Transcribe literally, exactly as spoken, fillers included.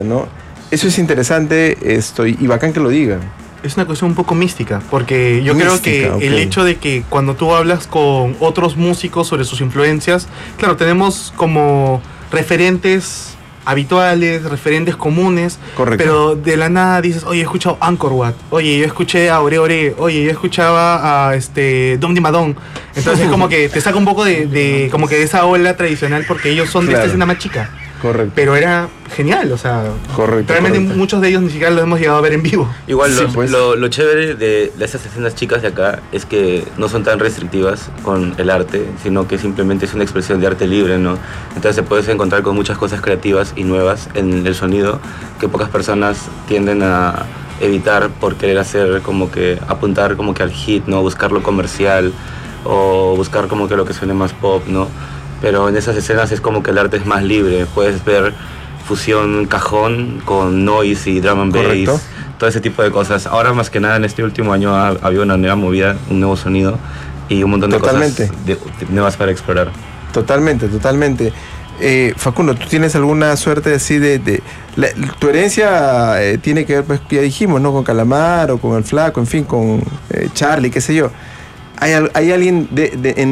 ¿no? Eso es interesante, esto, y bacán que lo digan. Es una cuestión un poco mística, porque yo Mística, creo que okay. el hecho de que cuando tú hablas con otros músicos sobre sus influencias, claro, tenemos como referentes habituales, referentes comunes, Correcto. pero de la nada dices, oye, he escuchado Angkor Wat, oye, yo escuché a Ore Ore, oye, yo escuchaba a este Dom Di Madón. Entonces es como que te saca un poco de, de como que de esa ola tradicional, porque ellos son de Claro. esta escena más chica. Correcto. Pero era genial, o sea, Correcto, realmente correcto. muchos de ellos ni siquiera los hemos llegado a ver en vivo. Igual Sí, lo, pues. lo, lo chévere de, de esas escenas chicas de acá es que no son tan restrictivas con el arte, sino que simplemente es una expresión de arte libre, ¿no? Entonces te puedes encontrar con muchas cosas creativas y nuevas en el sonido que pocas personas tienden a evitar por querer hacer como que apuntar como que al hit, ¿no? Buscar lo comercial o buscar como que lo que suene más pop, ¿no? Pero en esas escenas es como que el arte es más libre, puedes ver fusión cajón con noise y drum and bass, Correcto. todo ese tipo de cosas. Ahora más que nada en este último año ha, ha habido una nueva movida, un nuevo sonido y un montón de Totalmente. cosas de, de nuevas para explorar. Totalmente, totalmente. Eh, Facundo, ¿tú tienes alguna suerte así de... de la, tu herencia eh, tiene que ver, pues ya dijimos, ¿no? Con Calamar o con El Flaco, en fin, con eh, Charlie, qué sé yo. ¿Hay, al- hay alguien de, de, en